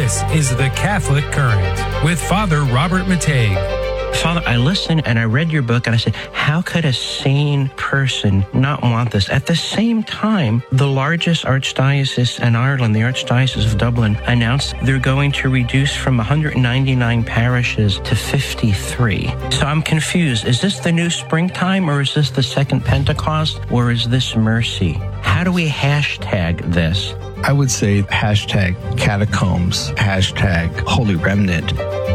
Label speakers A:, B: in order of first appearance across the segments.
A: This is The Catholic Current with Father Robert Matej.
B: Father, I listened and I read your book and I said, how could a sane person not want this? At the same time, the largest archdiocese in Ireland, the Archdiocese of Dublin, announced they're going to reduce from 199 parishes to 53. So I'm confused. Is this the new springtime, or is this the second Pentecost, or is this mercy? How do we hashtag this?
C: I would say hashtag catacombs, hashtag holy remnant.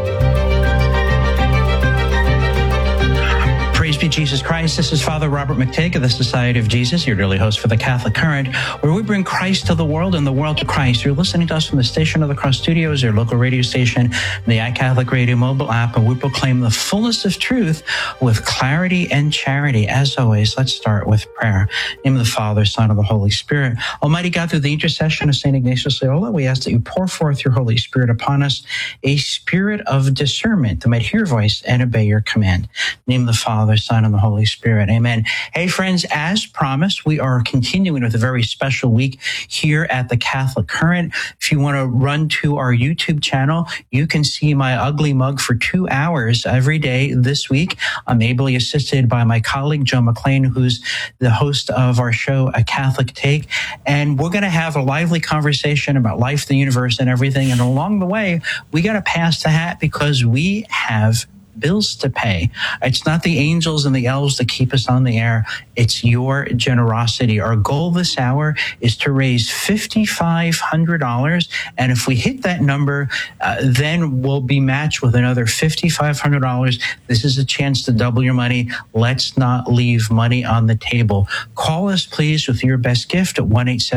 D: Praise be Jesus Christ. This is Father Robert Matej of the Society of Jesus, your daily host for The Catholic Current, where we bring Christ to the world and the world to Christ. You're listening to us from the Station of the Cross Studios, your local radio station, the iCatholic Radio mobile app, and we proclaim the fullness of truth with clarity and charity. As always, let's start with prayer. In the name of the Father, Son, and the Holy Spirit. Almighty God, through the intercession of St. Ignatius Loyola, we ask that you pour forth your Holy Spirit upon us, a spirit of discernment that might hear your voice and obey your command. In the name of the Father, Son, and the Holy Spirit. Amen. Hey, friends, as promised, we are continuing with a very special week here at the Catholic Current. If you want to run to our YouTube channel, you can see my ugly mug for 2 hours every day this week. I'm ably assisted by my colleague, Joe McLean, who's the host of our show, A Catholic Take. And we're going to have a lively conversation about life, the universe, and everything. And along the way, we got to pass the hat because we have bills to pay. It's not the angels and the elves that keep us on the air. It's your generosity. Our goal this hour is to raise $5,500. And if we hit that number, then we'll be matched with another $5,500. This is a chance to double your money. Let's not leave money on the table. Call us, please, with your best gift at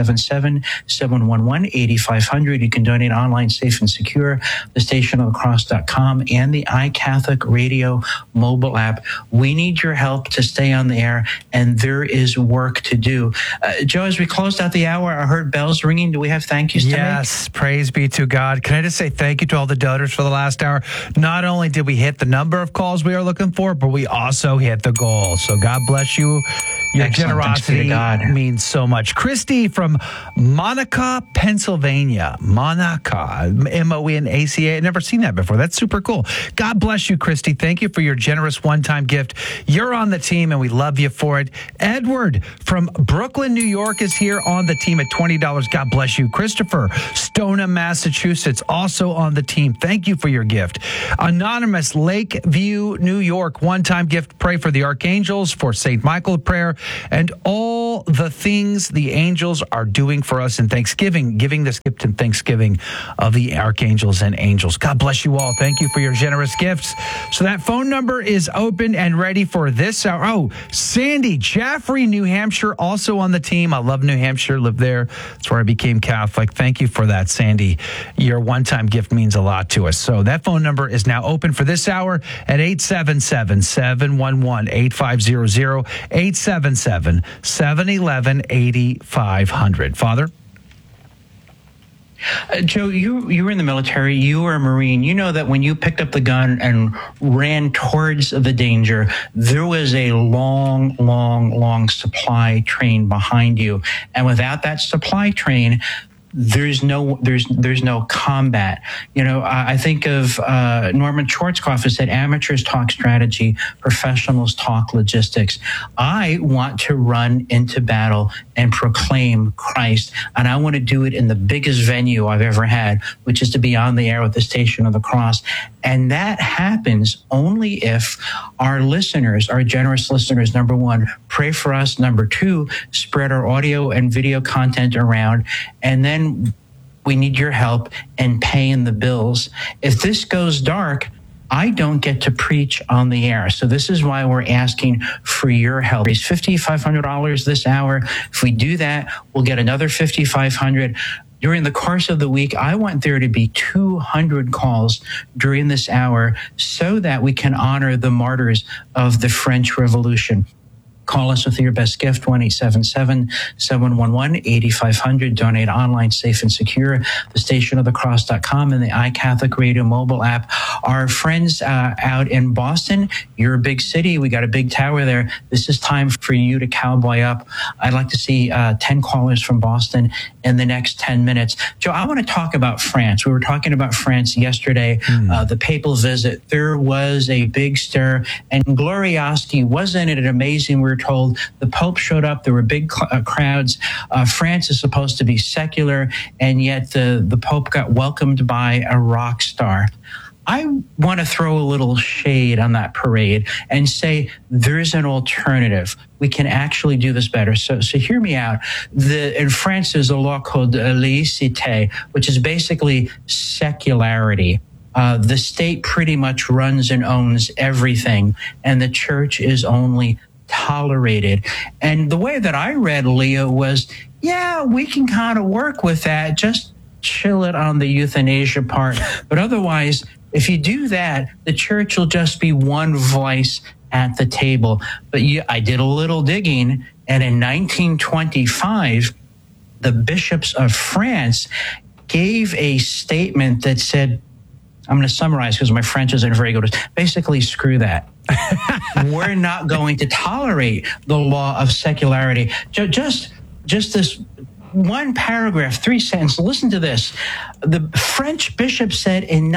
D: 1-877-711-8500. You can donate online, safe and secure, thestationofthecross.com, and the iCatholic Radio mobile app. We need your help to stay on the air, and there is work to do. Joe, as we closed out the hour, I heard bells ringing. Do we have thank yous to make?
E: Yes, praise be to God. Can I just say thank you to all the donors for the last hour? Not only did we hit the number of calls we are looking for, but we also hit the goal. So God bless you. Your generosity means so much. Christy from Monaca, Pennsylvania. Monaca, Monaca. I've never seen that before. That's super cool. God bless you, Christy. Thank you for your generous one-time gift. You're on the team, and we love you for it. Edward from Brooklyn, New York is here on the team at $20. God bless you. Christopher, Stoneham, Massachusetts, also on the team. Thank you for your gift. Anonymous, Lakeview, New York, one-time gift. Pray for the archangels, for St. Michael of Prayer, and all the things the angels are doing for us in Thanksgiving, giving this gift in Thanksgiving of the archangels and angels. God bless you all. Thank you for your generous gifts. So that phone number is open and ready for this hour. Oh, Sandy, Jaffrey, New Hampshire, also on the team. I love New Hampshire, lived there. That's where I became Catholic. Thank you for that, Sandy. Your one-time gift means a lot to us. So that phone number is now open for this hour at 877-711-8500, 877-711-8500. Father?
D: Joe, you were in the military. You were a Marine. You know that when you picked up the gun and ran towards the danger, there was a long supply train behind you. And without that supply train, there's no combat. You know, I think of Norman Schwarzkopf, who said, amateurs talk strategy, professionals talk logistics. I want to run into battle and proclaim Christ, and I want to do it in the biggest venue I've ever had, which is to be on the air with the Station of the Cross. And that happens only if our listeners, our generous listeners, number one, pray for us. Number two, spread our audio and video content around. And then we need your help in paying the bills. If this goes dark, I don't get to preach on the air. So this is why we're asking for your help. Raise $5,500 this hour. If we do that, we'll get another $5,500. During the course of the week, I want there to be 200 calls during this hour so that we can honor the martyrs of the French Revolution. Call us with your best gift, 1-877-711-8500. Donate online, safe and secure. thestationofthecross.com and the iCatholic Radio mobile app. Our friends out in Boston, you're a big city. We got a big tower there. This is time for you to cowboy up. I'd like to see 10 callers from Boston in the next 10 minutes. Joe, I want to talk about France. We were talking about France yesterday, the papal visit. There was a big stir, and Glorioski, wasn't it amazing? We were told the Pope showed up. There were big crowds. France is supposed to be secular, and yet the Pope got welcomed by a rock star. I want to throw a little shade on that parade and say there's an alternative. We can actually do this better. So hear me out. In France, there's a law called laïcité, which is basically secularity. The state pretty much runs and owns everything, and the church is only tolerated. And the way that I read Leo was, yeah, we can kind of work with that. Just chill it on the euthanasia part. But otherwise, if you do that, the church will just be one voice at the table. But I did a little digging, and in 1925, the bishops of France gave a statement that said, I'm going to summarize because my French isn't very good. Basically, screw that. We're not going to tolerate the law of secularity. Just this one paragraph, 3 sentences. Listen to this. The French bishop said in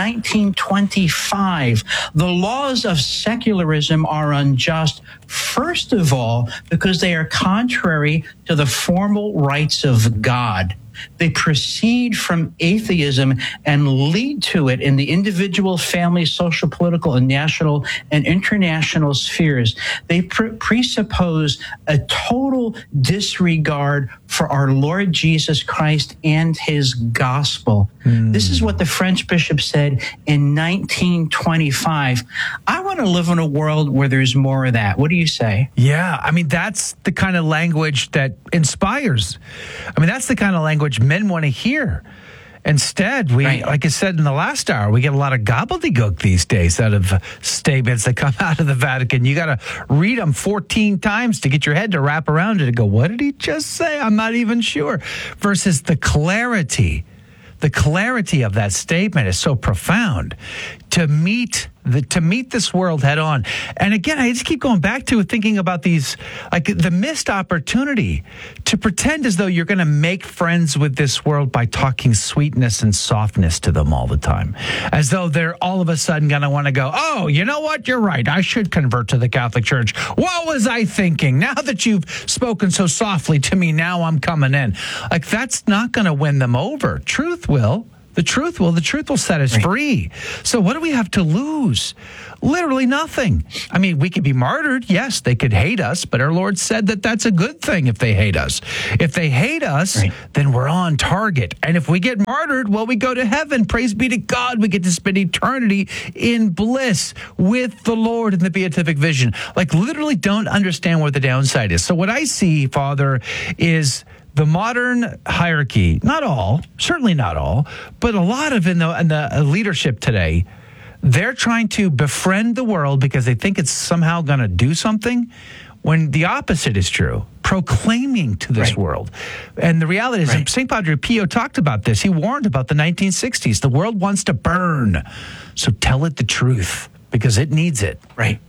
D: 1925, the laws of secularism are unjust, first of all, because they are contrary to the formal rights of God. They proceed from atheism and lead to it in the individual, family, social, political, and national and international spheres. They presuppose a total disregard for our Lord Jesus Christ and his gospel. This is what the French bishop said in 1925. I want to live in a world where there's more of that. What do you say?
E: Yeah, I mean, that's the kind of language that inspires. I mean, that's the kind of language men want to hear. Instead, like I said in the last hour, we get a lot of gobbledygook these days out of statements that come out of the Vatican. You got to read them 14 times to get your head to wrap around it and go, what did he just say? I'm not even sure. Versus the clarity of that statement is so profound. To meet this world head on. And again, I just keep going back to thinking about these, like the missed opportunity to pretend as though you're going to make friends with this world by talking sweetness and softness to them all the time. As though they're all of a sudden going to want to go, oh, you know what? You're right. I should convert to the Catholic Church. What was I thinking? Now that you've spoken so softly to me, now I'm coming in. Like, that's not going to win them over. Truth will. The truth will set us free. So what do we have to lose? Literally nothing. I mean, we could be martyred. Yes, they could hate us, but our Lord said that that's a good thing if they hate us. If they hate us, then we're on target. And if we get martyred, well, we go to heaven. Praise be to God. We get to spend eternity in bliss with the Lord in the beatific vision. Like, literally don't understand where the downside is. So what I see, Father, is the modern hierarchy, not all, certainly not all, but a lot of in the leadership today, they're trying to befriend the world because they think it's somehow going to do something, when the opposite is true, proclaiming to this world. And the reality is, St. Padre Pio talked about this. He warned about the 1960s. The world wants to burn, so tell it the truth because it needs it.
D: Right.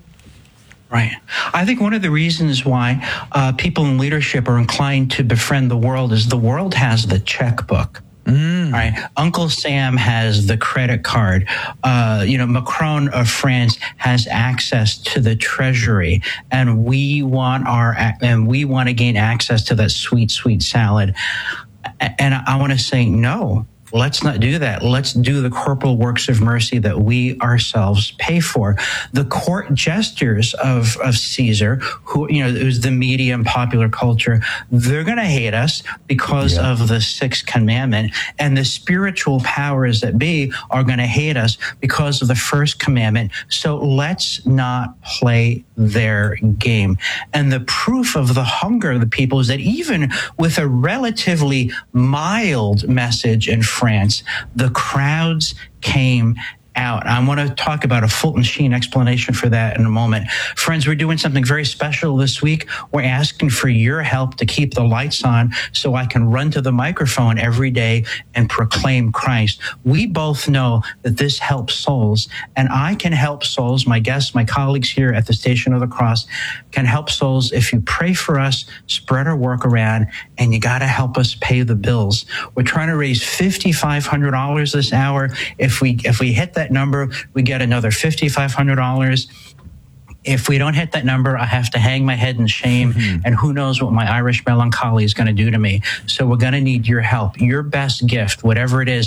D: I think one of the reasons why people in leadership are inclined to befriend the world is the world has the checkbook. Right. Uncle Sam has the credit card. Macron of France has access to the treasury, and we want to gain access to that sweet, sweet salad. And I want to say, no. Let's not do that. Let's do the corporal works of mercy that we ourselves pay for. The court gestures of Caesar, who, it was the media and popular culture, they're going to hate us because of the sixth commandment. And the spiritual powers that be are going to hate us because of the first commandment. So let's not play their game. And the proof of the hunger of the people is that even with a relatively mild message in France, the crowds came out. I want to talk about a Fulton Sheen explanation for that in a moment. Friends, we're doing something very special this week. We're asking for your help to keep the lights on so I can run to the microphone every day and proclaim Christ. We both know that this helps souls, and I can help souls. My guests, my colleagues here at the Station of the Cross can help souls if you pray for us, spread our work around, and you got to help us pay the bills. We're trying to raise $5,500 this hour. If we hit that number, we get another $5,500. If we don't hit that number, I have to hang my head in shame, and who knows what my Irish melancholy is going to do to me. So we're going to need your help, your best gift, whatever it is,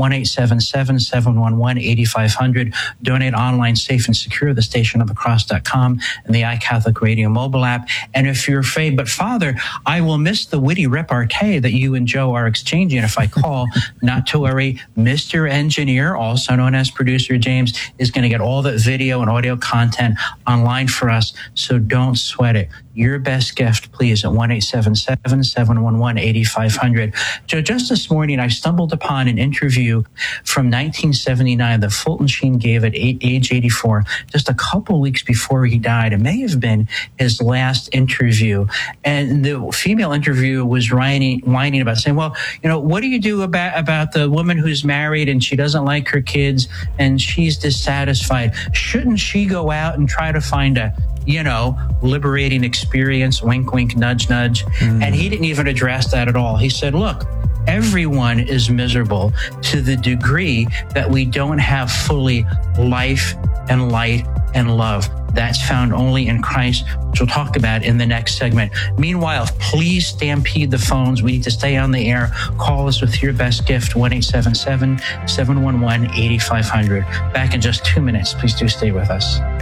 D: 1-877-711-8500. Donate online, safe and secure, thestationofthecross.com and the iCatholic Radio mobile app. And if you're afraid, but Father, I will miss the witty repartee that you and Joe are exchanging if I call, not to worry. Mr. Engineer, also known as Producer James, is going to get all that video and audio content online for us, so don't sweat it. Your best gift, please, at 1-877-711-8500. Joe, just this morning, I stumbled upon an interview from 1979 that Fulton Sheen gave at age 84, just a couple weeks before he died. It may have been his last interview. And the female interviewer was whining about saying, well, what do you do about the woman who's married and she doesn't like her kids and she's dissatisfied? Shouldn't she go out and try to find a liberating experience, wink, wink, nudge, nudge. And he didn't even address that at all. He said, look, everyone is miserable to the degree that we don't have fully life and light and love. That's found only in Christ, which we'll talk about in the next segment. Meanwhile, please stampede the phones. We need to stay on the air. Call us with your best gift, 1-877-711-8500. Back in just 2 minutes. Please do stay with us.